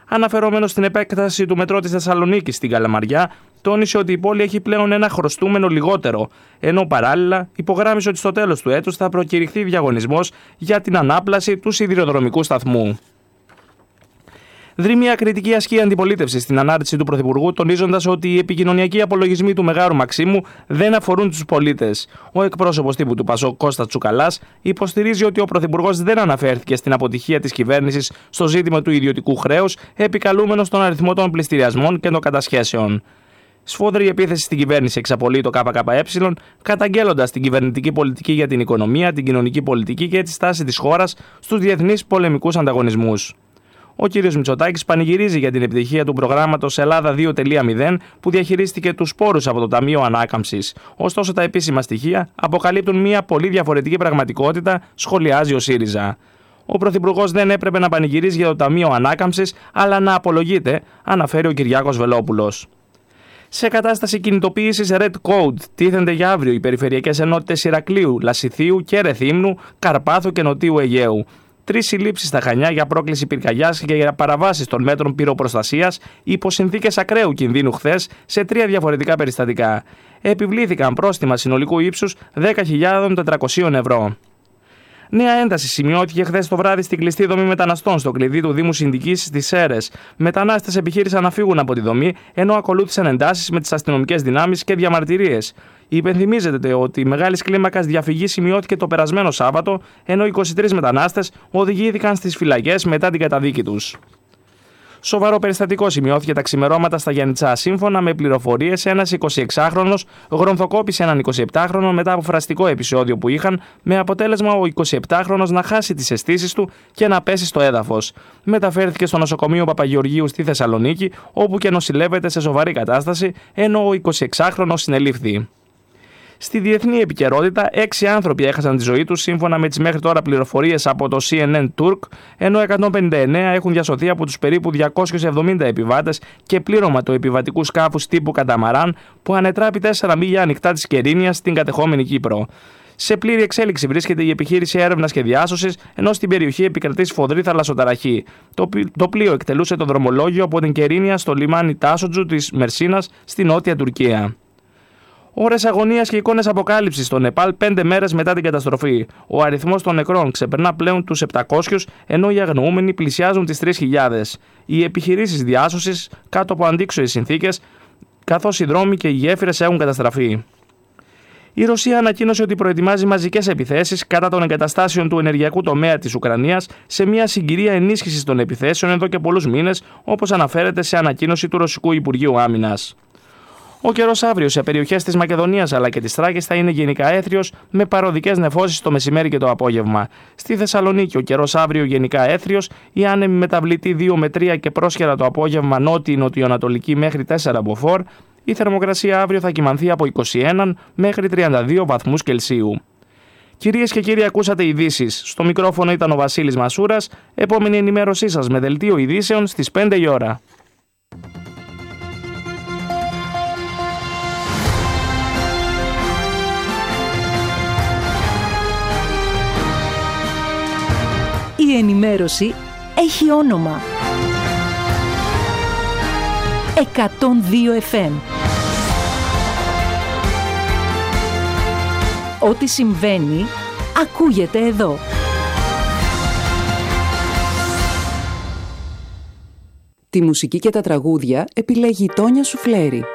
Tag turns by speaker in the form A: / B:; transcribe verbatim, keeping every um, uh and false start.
A: Αναφερόμενος στην επέκταση του μετρό της Θεσσαλονίκης στην Καλαμαριά, τόνισε ότι η πόλη έχει πλέον ένα χρωστούμενο λιγότερο, ενώ παράλληλα υπογράμμισε ότι στο τέλος του έτους θα προκηρυχθεί διαγωνισμός για την ανάπλαση του σιδηροδρομικού σταθμού. Δρεί μια κριτική ασκή αντιπολίτευση στην ανάρτηση του Πρωθυπουργού, τονίζοντας ότι οι επικοινωνιακοί απολογισμοί του Μεγάρου Μαξίμου δεν αφορούν τους πολίτες. Ο εκπρόσωπος τύπου του ΠΑΣΟΚ, Κώστας Τσουκαλάς, υποστηρίζει ότι ο Πρωθυπουργός δεν αναφέρθηκε στην αποτυχία της κυβέρνησης στο ζήτημα του ιδιωτικού χρέους, επικαλούμενος τον αριθμό των πληστηριασμών και των κατασχέσεων. Σφόδρη επίθεση στην κυβέρνηση εξαπολύει το ΚΚΕ, καταγγέλλοντας την κυβερνητική πολιτική για την οικονομία, την κοινωνική πολιτική και τη στάση της χώρας στους διεθνείς πολεμικούς ανταγωνισμούς. Ο κ. Μητσοτάκης πανηγυρίζει για την επιτυχία του προγράμματος Ελλάδα δύο κόμμα μηδέν που διαχειρίστηκε τους πόρους από το Ταμείο Ανάκαμψης. Ωστόσο, τα επίσημα στοιχεία αποκαλύπτουν μια πολύ διαφορετική πραγματικότητα, σχολιάζει ο ΣΥΡΙΖΑ. Ο Πρωθυπουργός δεν έπρεπε να πανηγυρίζει για το Ταμείο Ανάκαμψης, αλλά να απολογείται, αναφέρει ο Κυριάκος Βελόπουλος. Σε κατάσταση κινητοποίησης Red Code τίθενται για αύριο οι περιφερειακές ενότητες Ηρακλείου, Λασιθίου και Ρεθύμνου, Καρπάθου και Νοτίου Αιγαίου. Τρεις συλλήψεις στα Χανιά για πρόκληση πυρκαγιάς και για παραβάσεις των μέτρων πυροπροστασίας υπό συνθήκες ακραίου κινδύνου χθες σε τρία διαφορετικά περιστατικά. Επιβλήθηκαν πρόστιμα συνολικού ύψους δέκα χιλιάδες τετρακόσια ευρώ. Νέα ένταση σημειώθηκε χθες το βράδυ στην κλειστή δομή μεταναστών στο κλειδί του Δήμου Συνδικής στις Σέρρες. Μετανάστες επιχείρησαν να φύγουν από τη δομή, ενώ ακολούθησαν εντάσεις με τις αστυνομικές δυνάμεις και διαμαρτυρίες. Υπενθυμίζεται ότι μεγάλης κλίμακας διαφυγή σημειώθηκε το περασμένο Σάββατο, ενώ είκοσι τρεις μετανάστες οδηγήθηκαν στις φυλακές μετά την καταδίκη τους. Σοβαρό περιστατικό σημειώθηκε τα ξημερώματα στα Γιαννιτσά. Σύμφωνα με πληροφορίες, ένας εικοσιεξάχρονος γρονθοκόπησε έναν εικοσιεπτάχρονο μετά από φραστικό επεισόδιο που είχαν, με αποτέλεσμα ο εικοσιεπτάχρονος να χάσει τις αισθήσεις του και να πέσει στο έδαφος. Μεταφέρθηκε στο νοσοκομείο Παπαγεωργίου στη Θεσσαλονίκη, όπου και νοσηλεύεται σε σοβαρή κατάσταση, ενώ ο εικοσιεξάχρονος συνελήφθη. Στη διεθνή επικαιρότητα, έξι άνθρωποι έχασαν τη ζωή τους σύμφωνα με τις μέχρι τώρα πληροφορίες από το σι εν εν Turk, ενώ εκατόν πενήντα εννέα έχουν διασωθεί από τους περίπου διακόσιους εβδομήντα επιβάτες και πλήρωμα του επιβατικού σκάφους τύπου Καταμαράν που ανετράπει τέσσερα μίλια ανοιχτά της Κερίνιας στην κατεχόμενη Κύπρο. Σε πλήρη εξέλιξη βρίσκεται η επιχείρηση έρευνας και διάσωσης, ενώ στην περιοχή επικρατεί σφοδρή θαλασσοταραχή. Το, το πλοίο εκτελούσε το δρομολόγιο από την Κερίνια στο λιμάνι Τάσοτζου της Μερσίνας στη νότια Τουρκία. Ώρες αγωνίας και εικόνες αποκάλυψης στο Νεπάλ πέντε μέρες μετά την καταστροφή. Ο αριθμός των νεκρών ξεπερνά πλέον τους επτακόσιους, ενώ οι αγνοούμενοι πλησιάζουν τις τρεις χιλιάδες. Οι επιχειρήσεις διάσωσης κάτω από αντίξωες συνθήκες, καθώς οι δρόμοι και οι γέφυρες έχουν καταστραφεί. Η Ρωσία ανακοίνωσε ότι προετοιμάζει μαζικές επιθέσεις κατά των εγκαταστάσεων του ενεργειακού τομέα της Ουκρανίας σε μια συγκυρία ενίσχυσης των επιθέσεων εδώ και πολλούς μήνες, όπως αναφέρεται σε ανακοίνωση του Ρωσικού Υπουργείου Άμυνας. Ο καιρός αύριο σε περιοχές της Μακεδονίας αλλά και της Θράκης θα είναι γενικά έθριος, με παροδικές νεφώσεις το μεσημέρι και το απόγευμα. Στη Θεσσαλονίκη ο καιρός αύριο γενικά έθριος, η άνεμη μεταβλητή δύο με τρία και πρόσχερα το απόγευμα νότιο-νοτιοανατολική μέχρι τέσσερα μποφόρ. Η θερμοκρασία αύριο θα κυμανθεί από είκοσι ένα μέχρι τριάντα δύο βαθμούς Κελσίου. Κυρίες και κύριοι, ακούσατε ειδήσεις. Στο μικρόφωνο ήταν ο Βασίλης Μασούρας. Επόμενη ενημέρωσή σας με δελτίο ειδήσεων στις πέντε η ώρα.
B: Η ενημέρωση έχει όνομα. εκατόν δύο εφ εμ. Ό,τι συμβαίνει, ακούγεται εδώ. Τη μουσική και τα τραγούδια επιλέγει η Τόνια Σουφλέρη.